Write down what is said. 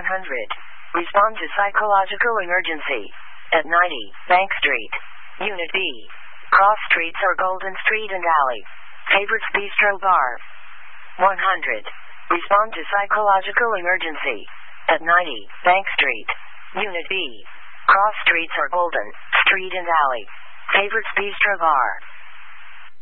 Respond to psychological emergency. At 90, Bank Street. Unit B. Cross streets are Golden Street and Alley. Favorites Bistro Bar. 100. Respond to psychological emergency. At 90, Bank Street. Unit B. Cross streets are Golden Street and Alley. Favorites Bistro Bar.